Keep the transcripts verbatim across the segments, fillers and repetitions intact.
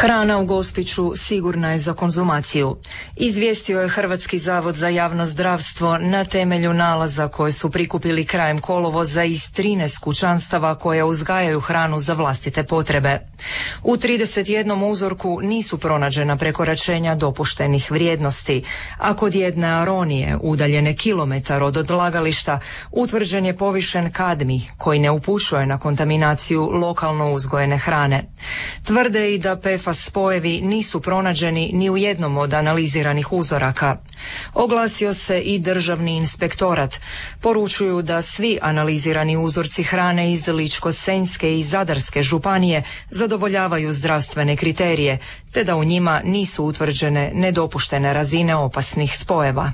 Hrana u Gospiću sigurna je za konzumaciju. Izvijestio je Hrvatski zavod za javno zdravstvo na temelju nalaza koje su prikupili krajem kolovoza iz trinaest kućanstava koje uzgajaju hranu za vlastite potrebe. U trideset jednom uzorku nisu pronađena prekoračenja dopuštenih vrijednosti, a kod jedne aronije, udaljene kilometar od odlagališta, utvrđen je povišen kadmij koji ne upućuje na kontaminaciju lokalno uzgojene hrane. Tvrde i da P F A S spojevi nisu pronađeni ni u jednom od analiziranih uzoraka. Oglasio se i Državni inspektorat. Poručuju da svi analizirani uzorci hrane iz Ličko-senjske i Zadarske županije zadovoljavaju zdravstvene kriterije, te da u njima nisu utvrđene nedopuštene razine opasnih spojeva.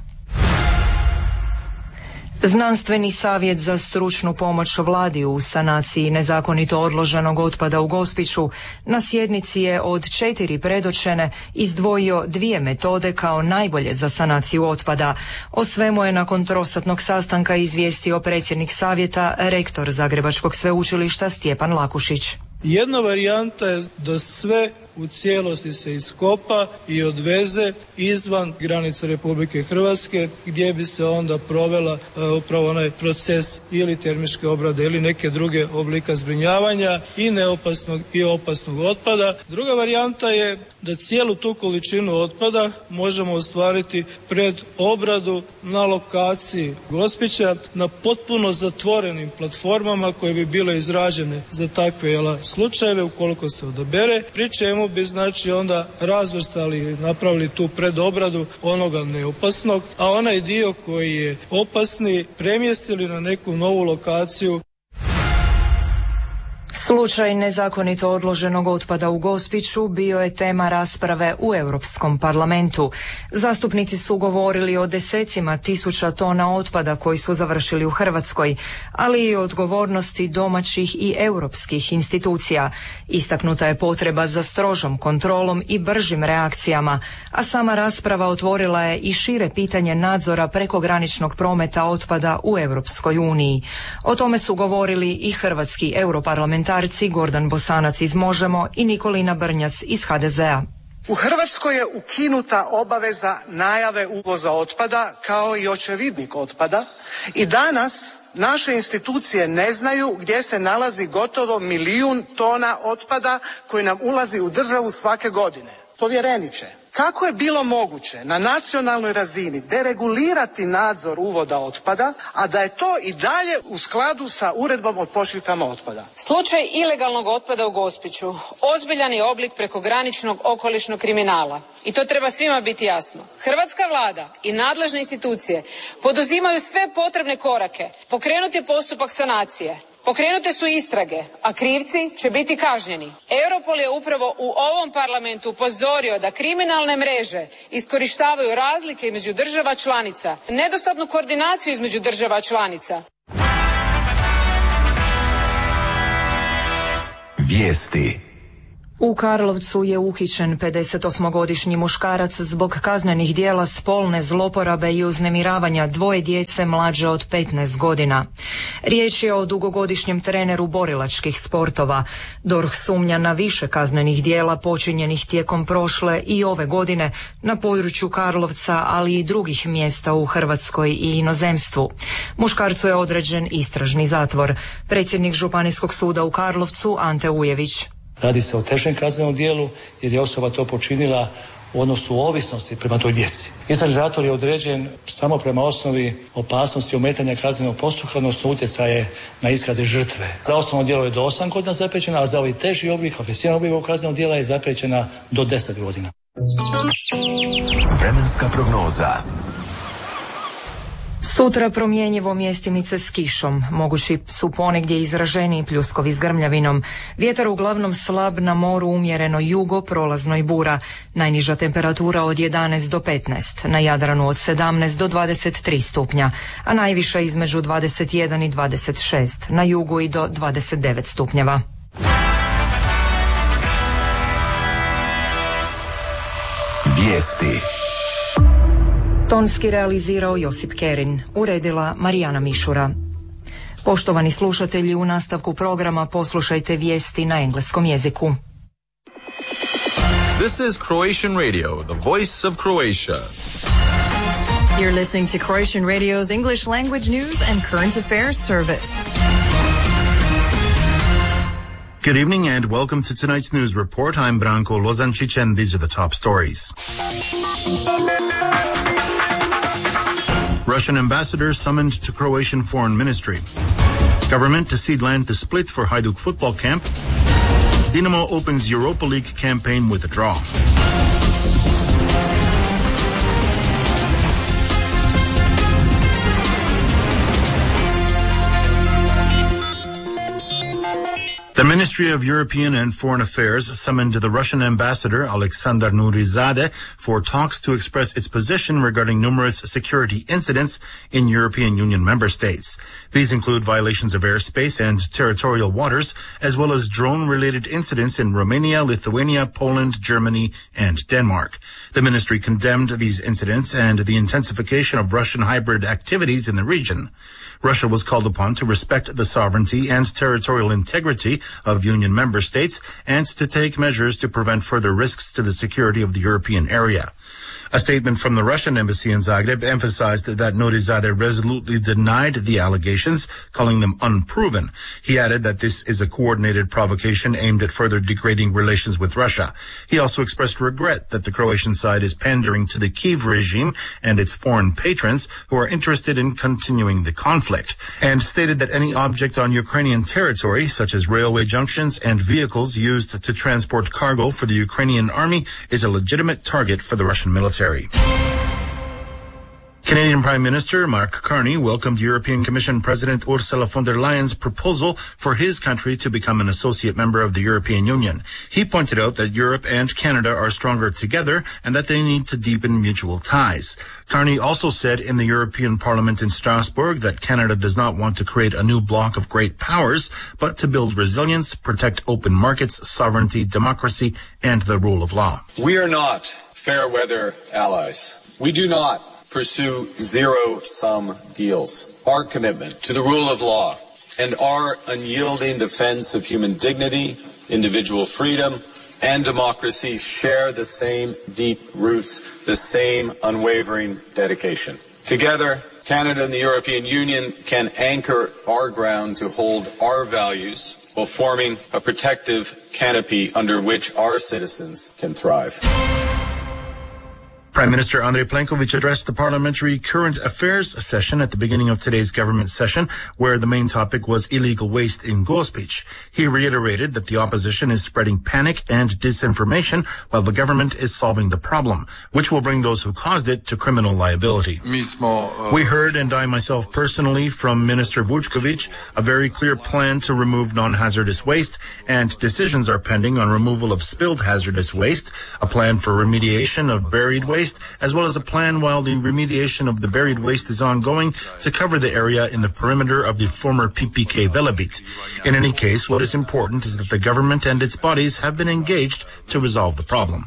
Znanstveni savjet za stručnu pomoć vladi u sanaciji nezakonito odloženog otpada u Gospiću na sjednici je od četiri predočene izdvojio dvije metode kao najbolje za sanaciju otpada. O svemu je nakon trosatnog sastanka izvijestio predsjednik savjeta, rektor Zagrebačkog sveučilišta Stjepan Lakušić. Jedna varijanta je da sve u cijelosti se iskopa i odveze izvan granica Republike Hrvatske, gdje bi se onda provela uh, upravo onaj proces ili termičke obrade ili neke druge oblika zbrinjavanja i neopasnog i opasnog otpada. Druga varijanta je da cijelu tu količinu otpada možemo ostvariti pred obradu na lokaciji Gospića na potpuno zatvorenim platformama koje bi bile izrađene za takve jela, slučajeve ukoliko se odabere, pri čemu bi znači onda razvrstali i napravili tu predobradu onoga neopasnog, a onaj dio koji je opasni premjestili na neku novu lokaciju. Slučaj nezakonito odloženog otpada u Gospiću bio je tema rasprave u Europskom parlamentu. Zastupnici su govorili o desecima tisuća tona otpada koji su završili u Hrvatskoj, ali i o odgovornosti domaćih i europskih institucija. Istaknuta je potreba za strožom kontrolom i bržim reakcijama, a sama rasprava otvorila je i šire pitanje nadzora prekograničnog prometa otpada u Europskoj uniji. O tome su govorili i hrvatski europarlamentarci Gordan Bosanac iz Možemo i Nikolina Brnjas iz H D Z A. U Hrvatskoj je ukinuta obaveza najave uvoza otpada kao i očevidnik otpada i danas naše institucije ne znaju gdje se nalazi gotovo milijun tona otpada koji nam ulazi u državu svake godine. Povjereniče, kako je bilo moguće na nacionalnoj razini deregulirati nadzor uvoda otpada, a da je to i dalje u skladu sa uredbom o pošiljkama otpada? Slučaj ilegalnog otpada u Gospiću ozbiljan je oblik prekograničnog okolišnog kriminala. I to treba svima biti jasno. Hrvatska vlada i nadležne institucije poduzimaju sve potrebne korake. Pokrenut je postupak sanacije. Pokrenute su istrage, a krivci će biti kažnjeni. Europol je upravo u ovom parlamentu upozorio da kriminalne mreže iskorištavaju razlike između država članica, nedostatnu koordinaciju između država članica. Vijesti. U Karlovcu je uhićen pedesetosmogodišnji muškarac zbog kaznenih djela spolne zloporabe i uznemiravanja dvoje djece mlađe od petnaest godina. Riječ je o dugogodišnjem treneru borilačkih sportova. D O R H sumnja na više kaznenih djela počinjenih tijekom prošle i ove godine na području Karlovca, ali i drugih mjesta u Hrvatskoj i inozemstvu. Muškarcu je određen istražni zatvor. Predsjednik Županijskog suda u Karlovcu Ante Ujević. Radi se o težem kaznenom djelu jer je osoba to počinila u odnosu ovisnosti prema toj djeci. Istražni zatvor je određen samo prema osnovi opasnosti ometanja kaznenog postupka, odnosno utjecaje na iskaze žrtve. Za osnovno djelo je do osam godina zapriječena, a za ovaj teži oblik, kvalificiran oblik ovog kaznenog djela je zapriječena do deset godina. Vremenska prognoza. Sutra promjenjivo mjestimice s kišom, mogući su ponegdje izraženiji pljuskovi s grmljavinom. Vjetar uglavnom slab, na moru umjereno jugo, prolazno i bura. Najniža temperatura od jedanaest do petnaest, na Jadranu od sedamnaest do dvadeset tri stupnja, a najviša između dvadeset jedan i dvadeset šest, na jugu i do dvadeset devet stupnjeva. Vijesti. Tonski realizirao Josip Kerin, uredila Marijana Mišura. Poštovani slušatelji, u nastavku programa poslušajte vijesti na engleskom jeziku. This is Croatian Radio, the voice of Croatia. You're listening to Croatian Radio's English language news and current affairs service. Good evening and welcome to tonight's news report. I'm Branko Lozancic and these are the top stories. Russian ambassador summoned to Croatian Foreign Ministry. Government to cede land to Split for Hajduk football camp. Dinamo opens Europa League campaign with a draw. The Ministry of European and Foreign Affairs summoned the Russian ambassador Alexander Nurizadeh for talks to express its position regarding numerous security incidents in European Union member states. These include violations of airspace and territorial waters, as well as drone-related incidents in Romania, Lithuania, Poland, Germany, and Denmark. The ministry condemned these incidents and the intensification of Russian hybrid activities in the region. Russia was called upon to respect the sovereignty and territorial integrity of Union member states and to take measures to prevent further risks to the security of the European area. A statement from the Russian embassy in Zagreb emphasized that Nurizadeh resolutely denied the allegations, calling them unproven. He added that this is a coordinated provocation aimed at further degrading relations with Russia. He also expressed regret that the Croatian side is pandering to the Kyiv regime and its foreign patrons who are interested in continuing the conflict, and stated that any object on Ukrainian territory, such as railway junctions and vehicles used to transport cargo for the Ukrainian army, is a legitimate target for the Russian military. Canadian Prime Minister Mark Carney welcomed European Commission President Ursula von der Leyen's proposal for his country to become an associate member of the European Union. He pointed out that Europe and Canada are stronger together and that they need to deepen mutual ties. Carney also said in the European Parliament in Strasbourg that Canada does not want to create a new bloc of great powers, but to build resilience, protect open markets, sovereignty, democracy, and the rule of law. We are not fair-weather allies. We do not pursue zero-sum deals. Our commitment to the rule of law and our unyielding defense of human dignity, individual freedom, and democracy share the same deep roots, the same unwavering dedication. Together, Canada and the European Union can anchor our ground to hold our values while forming a protective canopy under which our citizens can thrive. Prime Minister Andrej Plenković addressed the parliamentary current affairs session at the beginning of today's government session, where the main topic was illegal waste in Gospić. He reiterated that the opposition is spreading panic and disinformation while the government is solving the problem, which will bring those who caused it to criminal liability. We heard, and I myself personally, from Minister Vučković, a very clear plan to remove non-hazardous waste, and decisions are pending on removal of spilled hazardous waste, a plan for remediation of buried waste, as well as a plan while the remediation of the buried waste is ongoing to cover the area in the perimeter of the former P P K Velebit. In any case, what is important is that the government and its bodies have been engaged to resolve the problem.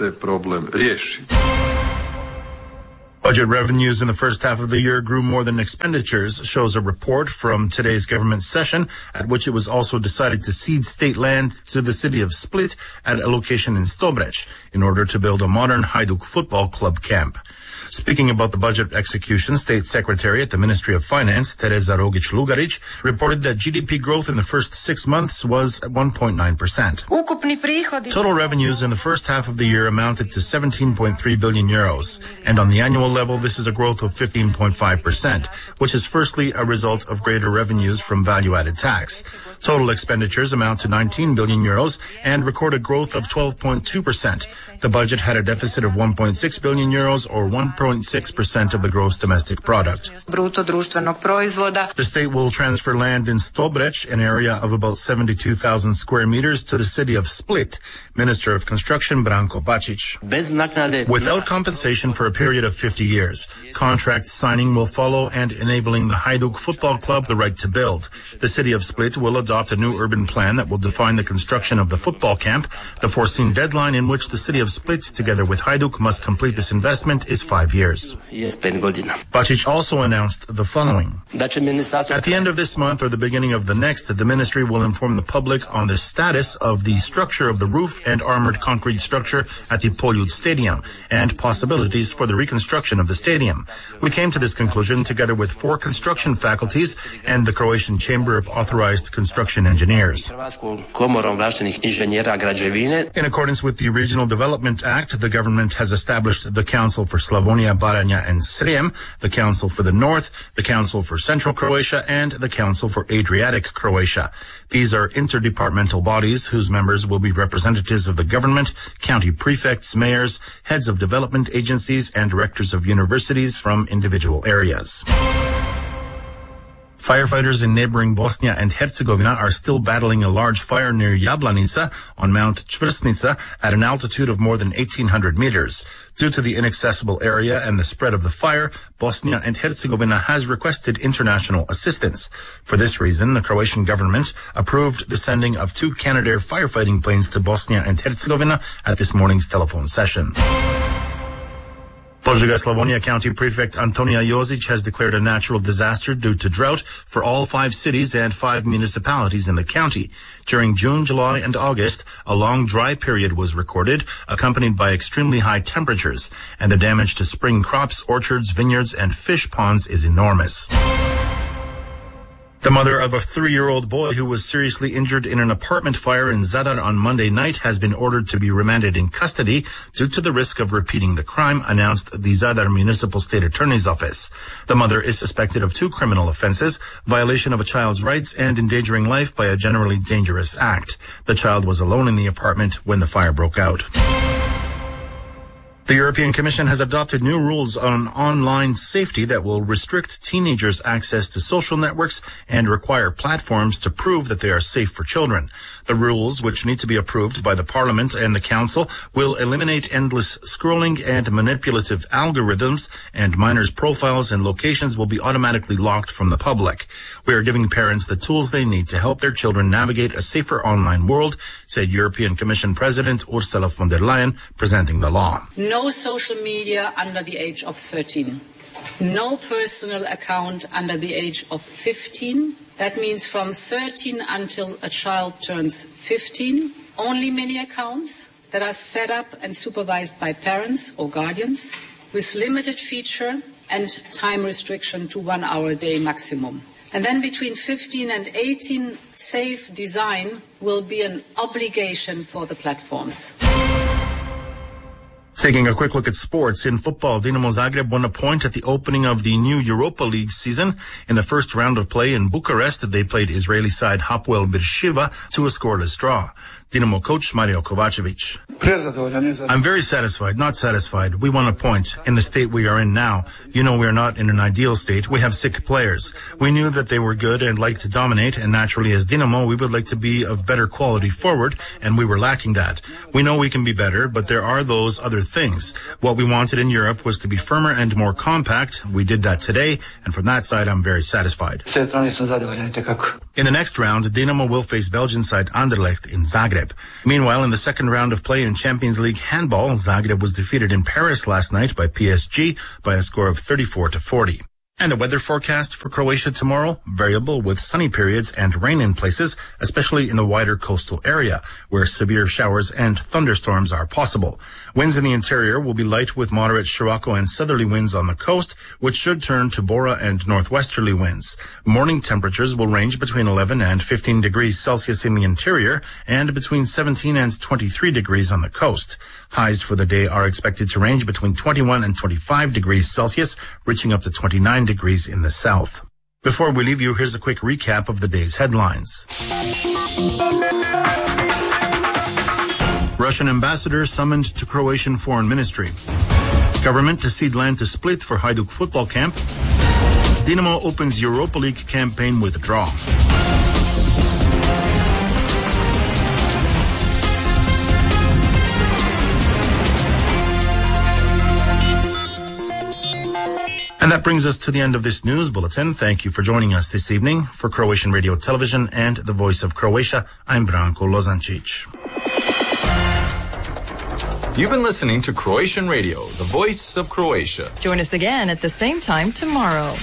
Budget revenues in the first half of the year grew more than expenditures, shows a report from today's government session, at which it was also decided to cede state land to the city of Split at a location in Stobrec in order to build a modern Hajduk football club camp. Speaking about the budget execution, State Secretary at the Ministry of Finance, Tereza Rogić-Lugarić, reported that G D P growth in the first six months was one point nine percent. Total revenues in the first half of the year amounted to seventeen point three billion euros, and on the annual level, this is a growth of fifteen point five percent, which is firstly a result of greater revenues from value-added tax. Total expenditures amount to nineteen billion euros and recorded growth of twelve point two percent. The budget had a deficit of one point six billion euros, or one point six percent of the gross domestic product. The state will transfer land in Stobrec, an area of about seventy-two thousand square meters, to the city of Split. Minister of Construction Branko Bačić. Without compensation for a period of fifty twenty years. Contract signing will follow and enabling the Hajduk Football Club the right to build. The city of Split will adopt a new urban plan that will define the construction of the football camp. The foreseen deadline in which the city of Split, together with Hajduk, must complete this investment is five years. Bačić also announced the following. At the end of this month or the beginning of the next, the ministry will inform the public on the status of the structure of the roof and armored concrete structure at the Poljud Stadium and possibilities for the reconstruction of the stadium. We came to this conclusion together with four construction faculties and the Croatian Chamber of Authorized Construction Engineers. In accordance with the Regional Development Act, the government has established the Council for Slavonia, Baranja and Srijem, the Council for the North, the Council for Central Croatia, and the Council for Adriatic Croatia. These are interdepartmental bodies whose members will be representatives of the government, county prefects, mayors, heads of development agencies, and directors of universities from individual areas. Firefighters in neighboring Bosnia and Herzegovina are still battling a large fire near Jablanica on Mount Čvršnica at an altitude of more than eighteen hundred meters. Due to the inaccessible area and the spread of the fire, Bosnia and Herzegovina has requested international assistance. For this reason, the Croatian government approved the sending of two Canadair firefighting planes to Bosnia and Herzegovina at this morning's telephone session. Požega Slavonia County Prefect Antonija Jozic has declared a natural disaster due to drought for all five cities and five municipalities in the county. During June, July, and August, a long dry period was recorded, accompanied by extremely high temperatures, and the damage to spring crops, orchards, vineyards, and fish ponds is enormous. The mother of a three-year-old boy who was seriously injured in an apartment fire in Zadar on Monday night has been ordered to be remanded in custody due to the risk of repeating the crime, announced the Zadar Municipal State Attorney's Office. The mother is suspected of two criminal offenses, violation of a child's rights and endangering life by a generally dangerous act. The child was alone in the apartment when the fire broke out. The European Commission has adopted new rules on online safety that will restrict teenagers' access to social networks and require platforms to prove that they are safe for children. The rules, which need to be approved by the Parliament and the Council, will eliminate endless scrolling and manipulative algorithms, and minors' profiles and locations will be automatically locked from the public. We are giving parents the tools they need to help their children navigate a safer online world, said European Commission President Ursula von der Leyen, presenting the law. No social media under the age of thirteen. No personal account under the age of fifteen. That means from thirteen until a child turns fifteen. Only mini accounts that are set up and supervised by parents or guardians with limited feature and time restriction to one hour a day maximum. And then between fifteen and eighteen, safe design will be an obligation for the platforms. Taking a quick look at sports. In football, Dinamo Zagreb won a point at the opening of the new Europa League season. In the first round of play in Bucharest, they played Israeli side Hapoel Beersheva to a scoreless draw. Dinamo coach Mario Kovacevic. I'm very satisfied, not satisfied. We won a point in the state we are in now. You know, we are not in an ideal state. We have sick players. We knew that they were good and like to dominate, and naturally as Dinamo, we would like to be of better quality forward, and we were lacking that. We know we can be better, but there are those other things. What we wanted in Europe was to be firmer and more compact. We did that today, and from that side, I'm very satisfied. In the next round, Dinamo will face Belgian side Anderlecht in Zagreb. Meanwhile, in the second round of play in Champions League handball, Zagreb was defeated in Paris last night by P S G by a score of thirty-four to forty. And the weather forecast for Croatia tomorrow, variable with sunny periods and rain in places, especially in the wider coastal area, where severe showers and thunderstorms are possible. Winds in the interior will be light with moderate Scirocco and southerly winds on the coast, which should turn to Bora and northwesterly winds. Morning temperatures will range between eleven and fifteen degrees Celsius in the interior and between seventeen and twenty-three degrees on the coast. Highs for the day are expected to range between twenty-one and twenty-five degrees Celsius, reaching up to twenty-nine degrees in the south. Before we leave you, here's a quick recap of the day's headlines. Russian ambassador summoned to Croatian Foreign Ministry. Government to cede land to Split for Hajduk football camp. Dinamo opens Europa League campaign with draw. And that brings us to the end of this news bulletin. Thank you for joining us this evening. For Croatian Radio Television and the Voice of Croatia, I'm Branko Lozancic. You've been listening to Croatian Radio, the Voice of Croatia. Join us again at the same time tomorrow.